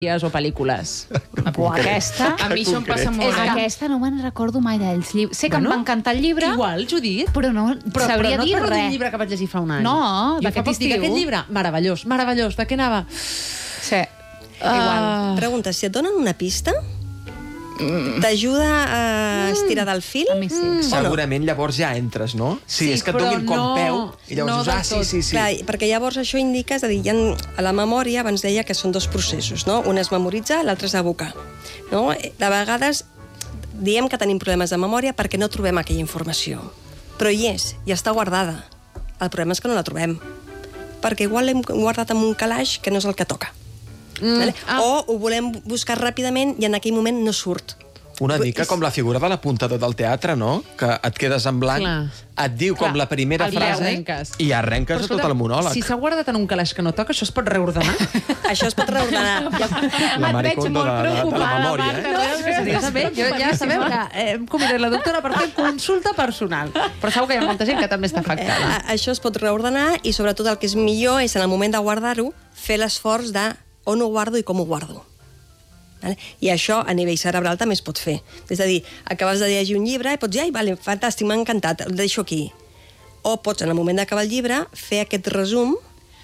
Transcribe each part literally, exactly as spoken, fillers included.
o pel·lícules. Buah, aquesta... A mi això em passa molt. És que aquesta no me'n recordo mai dels llibres. Sé que Bueno, em va encantar el llibre, Igual, Judit. però no Però, sabria però no dir parlo d'un res. llibre que vaig llegir fa un any. No, Jo d'aquest fa poc dic, estiu. Aquest llibre, meravellós, meravellós. De què anava? Sí. Ah. Pregunta, si et donen una pista, t'ajuda a estirar del fil? A mi sí. O no? Segurament llavors ja entres, no? Sí, Sí, és que et però donin com no- peu i llavors no dius, del ah, sí, tot. sí, sí. Clar, perquè llavors això indica, és a dir, hi ha, a la memòria abans deia que són dos processos, no? Un és memoritzar, l'altre és evocar. No? De vegades diem que tenim problemes de memòria perquè no trobem aquella informació. Però hi és, i està guardada. El problema és que no la trobem. Perquè igual l'hem guardat en un calaix que no és el que toca. Mm, Vale? ah. O ho volem buscar ràpidament i en aquell moment no surt. Una mica com la figura de l'apuntador del teatre, no? Que et quedes en blanc, Clar. et diu com Clar, la primera i frase arrenques. i arrenques Però, a tot escolta, el monòleg. Si s'ha guardat en un calaix que no toca, això es pot reordenar? Això es pot reordenar. La Et Mari veig Kondo molt de, de, de la preocupada, memòria, Marta. eh? No, és que seria saber, jo ja sabeu que eh, hem convidat la doctora per fer consulta personal. Però segur que hi ha molta gent que també està afectada. Eh, això es pot reordenar i sobretot el que és millor és en el moment de guardar-ho fer l'esforç de on ho guardo i com ho guardo. Vale? I això a nivell cerebral també es pot fer. És a dir, acabes de llegir un llibre i pots dir, ai, vale, fantàstic, m'ha encantat, el deixo aquí. O pots, en el moment d'acabar el llibre, fer aquest resum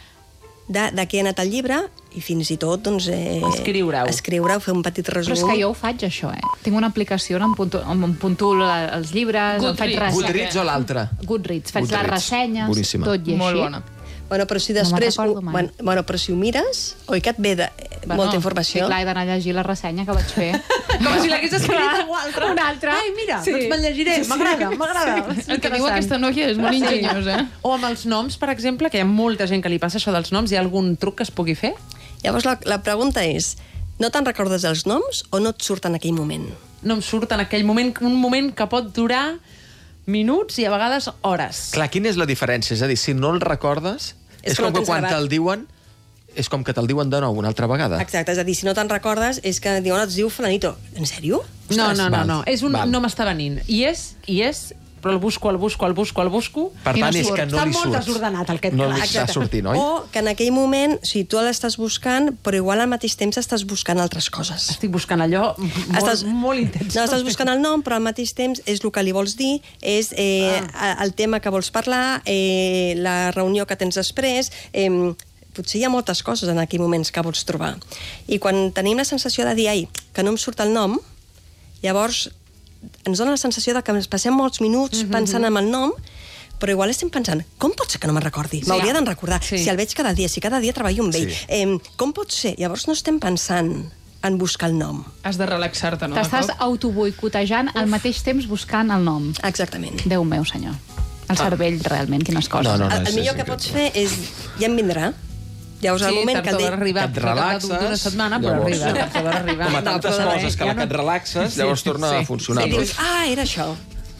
de, de què ha anat el llibre i fins i tot, doncs... Eh, Escriure-ho. Escriure-ho, fer un petit resum. Però és que jo ho faig, això, eh? Tinc una aplicació on em puntuo, on em puntuo la- els llibres, on faig Goodreads. ressenyes. Goodreads o l'altre? Goodreads. Faig les Goodreads. ressenyes, Boníssima. tot i així. Molt bona. Bueno, però si No me'n després... recordo ho, mai. bueno, bueno, però si ho mires, oi que et ve de, eh, Bueno, molta informació? Sí, clar, he d'anar a llegir la ressenya que vaig fer. Com si l'hagués escrit algú altre. Un altre. Ai, mira, Sí. doncs me'n llegiré. M'agrada, m'agrada. És El que diu interessant. aquesta noia és molt ingeniós, eh? O amb els noms, per exemple, que hi ha molta gent que li passa això dels noms. Hi ha algun truc que es pugui fer? Llavors la, la pregunta és, no te'n recordes els noms o no et surt en aquell moment? No em surt en aquell moment, un moment que pot durar minuts i a vegades hores. Clar, quina és la diferència? És a dir, si no el recordes, És és, que no com que tens quan gravat. te'l diuen, és com que te'l diuen de nou una altra vegada. Exacte, és a dir, si no te'n recordes és que diuen, es diu Fulanito. En sèrio? No, no, no, val, no. És un, val. no m'està venint. I és, i és, però el busco, el busco, el busco, el busco... Per i tant, no és surt. que no Està li molt surt. desordenat, aquest No calaix. li està sortint, oi? O que en aquell moment, o sigui, tu l'estàs buscant, però igual al mateix temps estàs buscant altres coses. Estic buscant allò molt, Estàs- molt intens. No, estàs buscant el nom, però al mateix temps és el que li vols dir, és eh, ah. el tema que vols parlar, eh, la reunió que tens després... Eh, potser hi ha moltes coses en aquells moments que vols trobar. I quan tenim la sensació de dir, ai, que no em surt el nom, llavors ens dona la sensació de que ens passem molts minuts mm-hmm. pensant en el nom, però igual estem pensant, com pot ser que no me'n recordi? Sí. M'hauria d'en recordar. Sí. Si el veig cada dia, si cada dia treballo amb ell. Sí. Eh, com pot ser? Llavors no estem pensant en buscar el nom. Has de relaxar-te, no? T'estàs autoboicotejant al mateix temps buscant el nom. Exactament. Déu meu, senyor. El cervell, realment, quines coses. No, no, El, és- el millor és que pots increïble. fer és... Ja em vindrà. Llavors, al Sí, moment que el tard o de... d'hora arriba. Que et relaxes, D'una setmana, però llavors- arriba. Tard o d'hora arriba. Com a tantes No, però coses que a la que et relaxes, llavors torna a funcionar. I dius, ah, era això.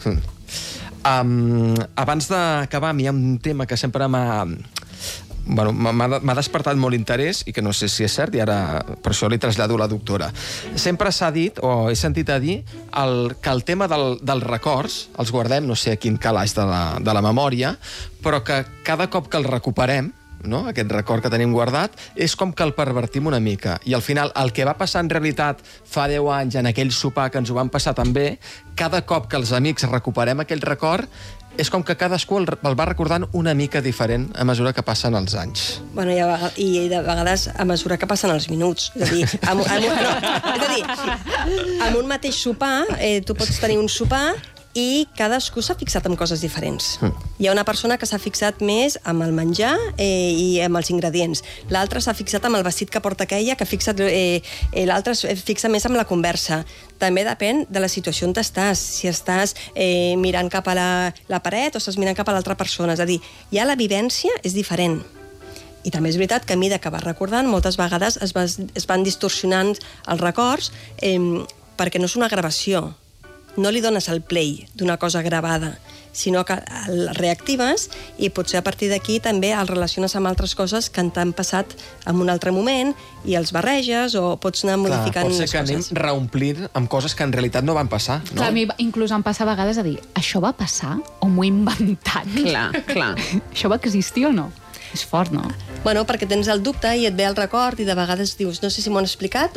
Um, abans d'acabar, a mi hi ha un tema que sempre m'ha... Bueno, m'ha m'ha despertat molt interès i que no sé si és cert i ara per això li trasllado a la doctora. Sempre s'ha dit, o he sentit a dir, el, que el tema del, dels records els guardem, no sé a quin calaix de la, de la memòria, però que cada cop que els recuperem, no? Aquest record que tenim guardat, és com que el pervertim una mica. I al final, el que va passar en realitat fa deu anys en aquell sopar que ens ho van passar tan bé, cada cop que els amics recuperem aquell record, és com que cadascú el, el va recordant una mica diferent a mesura que passen els anys. Bueno, i, a, vega- i de vegades a mesura que passen els minuts. És a dir, amb, amb, no, és a dir, amb un mateix sopar, eh, tu pots tenir un sopar i cadascú s'ha fixat en coses diferents. Mm. Hi ha una persona que s'ha fixat més amb el menjar eh, i amb els ingredients. L'altra s'ha fixat amb el vestit que porta aquella, que ha fixat, eh, eh, l'altra es fixa més amb la conversa. També depèn de la situació on estàs. Si estàs eh, mirant cap a la, la paret o estàs mirant cap a l'altra persona. És a dir, ja la vivència és diferent. I també és veritat que a mesura que vas recordant, moltes vegades es, vas, es van distorsionant els records eh, perquè no és una gravació. No li dones el play d'una cosa gravada, sinó que el reactives i potser a partir d'aquí també el relaciones amb altres coses que t'han passat en un altre moment i els barreges o pots anar modificant Clar, pot ser les que anem coses. reomplint amb coses que en realitat no van passar, no? Clar, a mi inclús em passa a vegades a dir, això va passar o m'ho he inventat? Clar, clar. Això va existir o no? És fort, no? Bueno, perquè tens el dubte i et ve el record i de vegades dius, no sé si m'ho han explicat